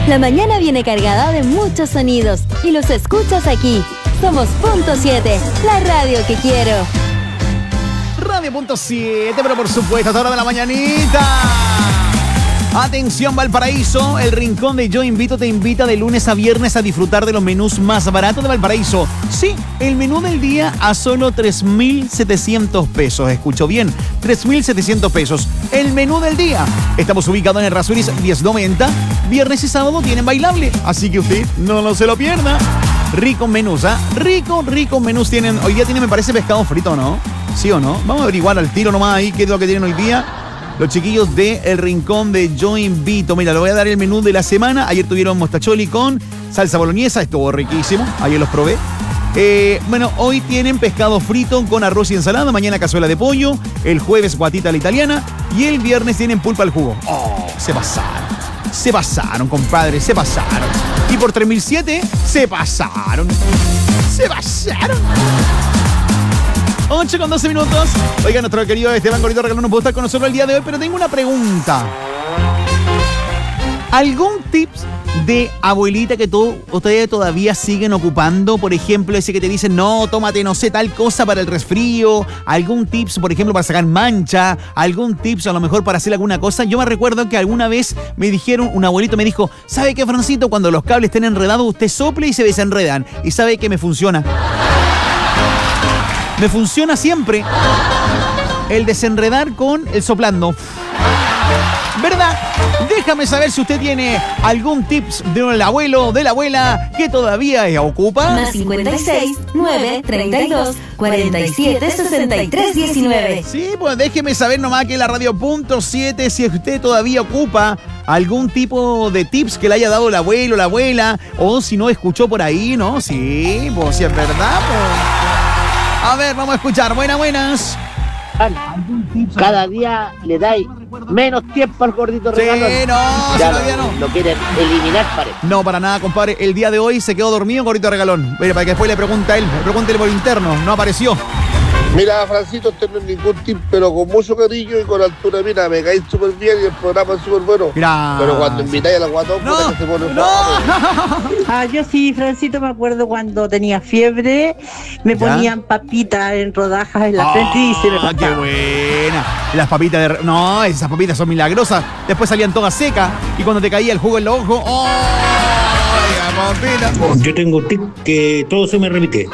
La mañana viene cargada de muchos sonidos y los escuchas aquí. Somos Punto 7, la radio que quiero. Radio Punto 7, pero por supuesto, a esta hora de la mañanita. Atención Valparaíso, el rincón de Yo Invito te invita de lunes a viernes a disfrutar de los menús más baratos de Valparaíso. Sí, el menú del día a solo 3.700 pesos. Escucho bien, 3.700 pesos. El menú del día. Estamos ubicados en el Rasuris 1090. Viernes y sábado tienen bailable, así que usted no se lo pierda. Rico menús, ¿ah? Rico menús tienen. Hoy día tienen, me parece, pescado frito, ¿no? ¿Sí o no? Vamos a averiguar al tiro nomás ahí qué es lo que tienen hoy día los chiquillos de El Rincón de Yo Invito. Mira, le voy a dar el menú de la semana. Ayer tuvieron mostacholi con salsa boloñesa, estuvo riquísimo. Ayer los probé. Bueno, hoy tienen pescado frito con arroz y ensalada. Mañana cazuela de pollo. El jueves guatita a la italiana. Y el viernes tienen pulpa al jugo. Oh, se pasaron, compadre, se pasaron. Y por 3.700 se pasaron. 8 con 12 minutos. Oiga, nuestro querido Esteban Gordito Regalón no puede estar con nosotros el día de hoy, pero tengo una pregunta. ¿Algún tips de abuelita que ustedes todavía siguen ocupando? Por ejemplo, ese que te dicen, no, tómate, no sé, tal cosa para el resfrío. ¿Algún tips, por ejemplo, para sacar mancha? ¿Algún tips a lo mejor para hacer alguna cosa? Yo me recuerdo que alguna vez me dijeron, un abuelito me dijo, ¿sabe qué, Francito? Cuando los cables estén enredados, usted sople y se desenredan. Y sabe que me funciona. Me funciona siempre el desenredar con el soplando. ¿Verdad? Déjame saber si usted tiene algún tips del abuelo o de la abuela que todavía ocupa. Más 56 9 32 47 63 19. Sí, pues déjeme saber nomás que la Radio Punto 7 si usted todavía ocupa algún tipo de tips que le haya dado el abuelo o la abuela, o si no escuchó por ahí, ¿no? Sí, pues si es verdad, pues. A ver, vamos a escuchar. Buenas. Cada día le dais menos tiempo al Gordito Regalón. Sí, no, todavía no. Lo quieren eliminar, parece. No, para nada, compadre. El día de hoy se quedó dormido Gordito Regalón. Mira, para que después le pregunte a él. Pregúntele por interno. No apareció. Mira, Francito, usted no es ningún tip, pero con mucho cariño y con altura. Mira, me caí súper bien y el programa es súper bueno. Gracias. Pero cuando invitáis a la guatón, no, que se pone Yo sí, Francito, me acuerdo cuando tenía fiebre, me ponían papitas en rodajas en la frente y se me pasaba. ¡Qué buena! Las papitas de... No, esas papitas son milagrosas. Después salían todas secas y cuando te caía el jugo en los ojos... ¡Oh! Yo tengo un tip que todo se me repite.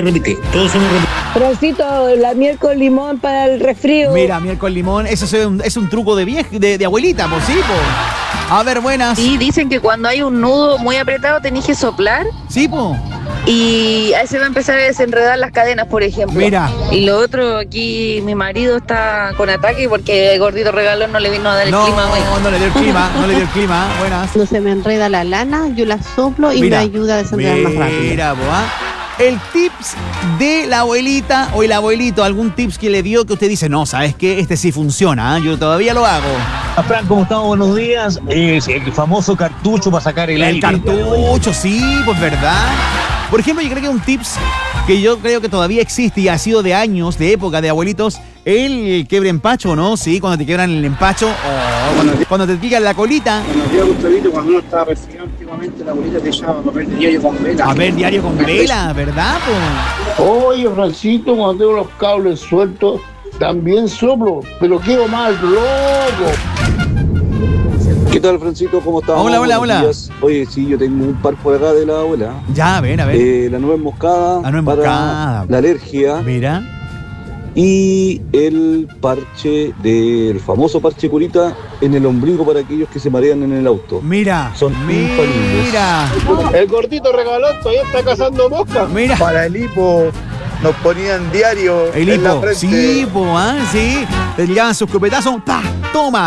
Francito, la miel con limón para el resfrío. Mira, miel con limón, eso es un truco de abuelita, pues sí, pues. A ver, buenas. Sí, dicen que cuando hay un nudo muy apretado tenés que soplar. Sí, pues. Y ahí se va a empezar a desenredar las cadenas, por ejemplo. Mira. Y lo otro, aquí mi marido está con ataque porque el Gordito Regalón no le vino a dar el clima hoy. No le dio el clima, Buenas. Cuando se me enreda la lana, yo la soplo y me ayuda a desenredar más rápido. Mira, boa. El tips de la abuelita o el abuelito, algún tips que le dio que usted dice, no, ¿sabes qué? Este sí funciona, yo todavía lo hago. Fran, ¿cómo estamos? Buenos días. El famoso cartucho para sacar el aire. El cartucho, sí, pues verdad. Por ejemplo, yo creo que un tips que yo creo que todavía existe y ha sido de años, de época, de abuelitos, el quiebre empacho, ¿no? Sí, cuando te quiebran el empacho, cuando te pican la colita. Buenos días, Gustavito. Cuando uno estaba persiguiendo antiguamente, la abuelita te llama papel diario con vela. Papel diario con vela, ¿verdad? Oye, Francito, cuando tengo los cables sueltos, también soplo, pero quedo mal, loco. ¿Qué tal, Francito? ¿Cómo estás? Hola. Oye, sí, yo tengo un par por acá de la abuela. Ya, a ver. La nuez moscada. Para la alergia. Mira. Y el parche famoso parche curita en el ombligo para aquellos que se marean en el auto. Mira. Son infalibles. Mira. El Gordito Regalón todavía está cazando moscas. Mira. Para el hipo nos ponían diario el en hipo. la frente. Sí, sí. Te llegaban sus copetazos. ¡Pah! Toma.